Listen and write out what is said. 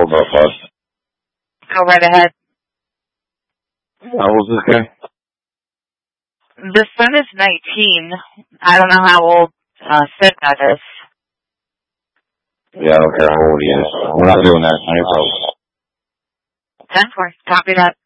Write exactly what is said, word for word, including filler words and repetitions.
pulled up, bud. Go right ahead. How old is this guy? The son is nineteen. I don't know how old uh, Sid that is. Yeah, I don't care how old he is. We're not doing that. I ain't broke. ten four. Copy that.